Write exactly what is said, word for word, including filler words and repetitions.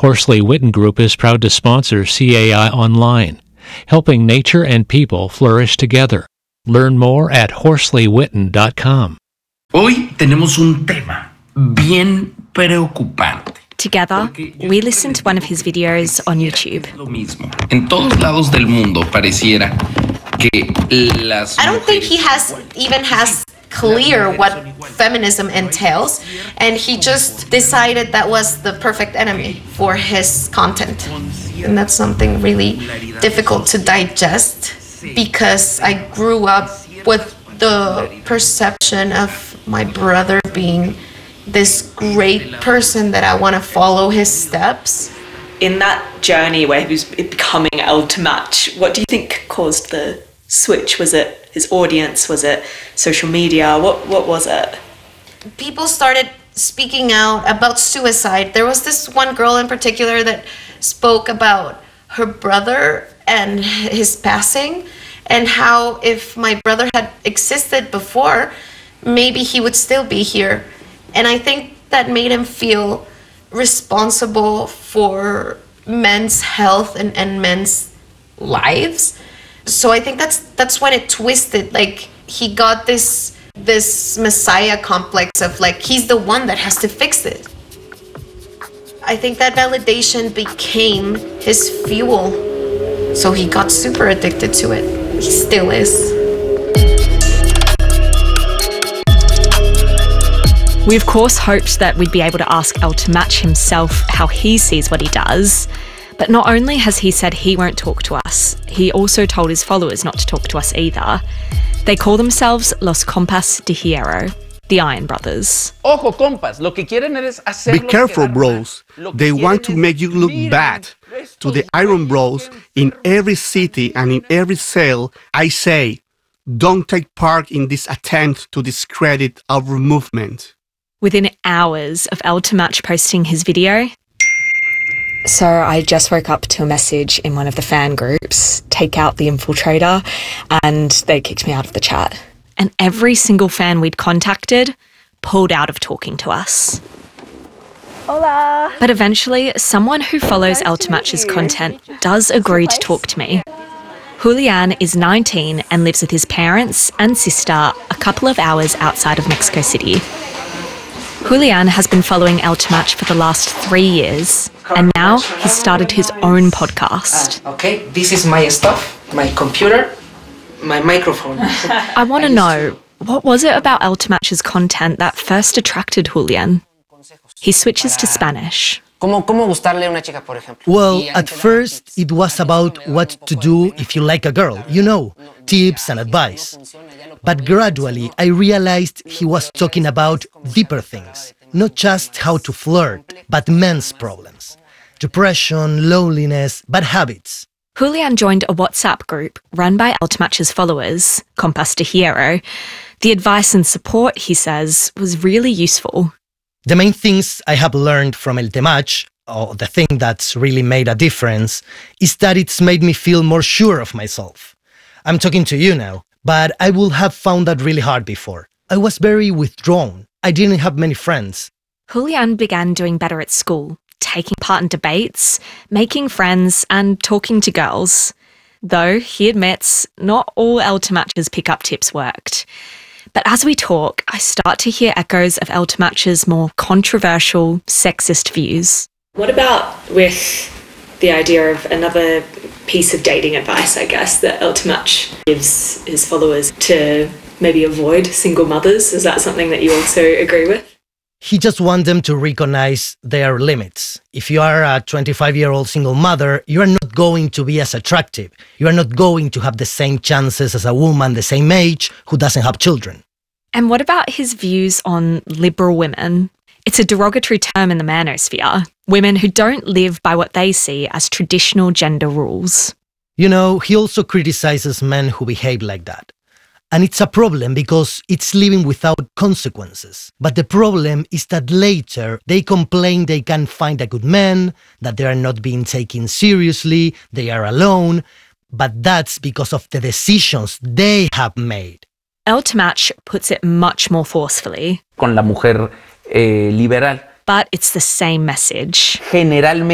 Horsley Witten Group is proud to sponsor C A I Online, helping nature and people flourish together. Learn more at horsley witten dot com. Hoy tenemos un tema bien preocupante. Together, we listened to one of his videos on YouTube. Lo mismo. En todos lados del mundo pareciera que las I don't think he has even has clear what feminism entails, and he just decided that was the perfect enemy for his content. And that's something really difficult to digest, because I grew up with the perception of my brother being this great person that I want to follow his steps. In that journey where he was becoming El Temach, what do you think caused the switch? Was it his audience? Was it social media? What what was it? People started speaking out about suicide. There was this one girl in particular that spoke about her brother and his passing, and how if my brother had existed before, maybe he would still be here. And I think that made him feel responsible for men's health and, and men's lives. So I think that's that's when it twisted. Like, he got this this messiah complex of like, he's the one that has to fix it. I think that validation became his fuel. So he got super addicted to it. He still is. We of course hoped that we'd be able to ask El Temach himself how he sees what he does. But not only has he said he won't talk to us, he also told his followers not to talk to us either. They call themselves Los Compas de Hierro, the Iron Brothers. Ojo, compas, lo que quieren es hacer. Be careful, bros. They want to make you look bad. To the Iron Bros, in every city and in every cell, I say, don't take part in this attempt to discredit our movement. Within hours of El Temach posting his video, so I just woke up to a message in one of the fan groups, take out the infiltrator, and they kicked me out of the chat. And every single fan we'd contacted pulled out of talking to us. Hola. But eventually, someone who follows El Temach's content does agree to talk to me. Julian is nineteen and lives with his parents and sister a couple of hours outside of Mexico City. Julian has been following El Temach for the last three years, and now he's started his own podcast. Ah, okay, this is my stuff, my computer, my microphone. I want to know, what was it about El Temach's content that first attracted Julian? He switches to Spanish. Well, at first, it was about what to do if you like a girl, you know, tips and advice. But gradually, I realized he was talking about deeper things, not just how to flirt, but men's problems. Depression, loneliness, bad habits. Julian joined a WhatsApp group run by El Temach's followers, Compas de Hierro. The advice and support, he says, was really useful. The main things I have learned from El Temach, or the thing that's really made a difference, is that it's made me feel more sure of myself. I'm talking to you now, but I would have found that really hard before. I was very withdrawn. I didn't have many friends. Julian began doing better at school, taking part in debates, making friends, and talking to girls. Though, he admits, not all El Temach's pick-up tips worked. But as we talk, I start to hear echoes of El Temach's more controversial, sexist views. What about with the idea of another piece of dating advice, I guess, that El Temach gives his followers to maybe avoid single mothers? Is that something that you also agree with? He just wants them to recognize their limits. If you are a twenty-five-year-old single mother, you are not going to be as attractive. You are not going to have the same chances as a woman the same age who doesn't have children. And what about his views on liberal women? It's a derogatory term in the manosphere. Women who don't live by what they see as traditional gender rules. You know, he also criticizes men who behave like that. And it's a problem because it's living without consequences. But the problem is that later they complain they can't find a good man, that they are not being taken seriously, they are alone. But that's because of the decisions they have made. El Temach puts it much more forcefully. Con la mujer eh, liberal. But it's the same message. Generalmente